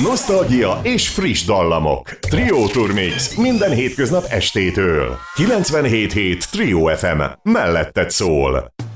Nosztalgia és friss dallamok. Trio Tour Mix minden hétköznap estétől. 97.7 Trio FM. Melletted szól.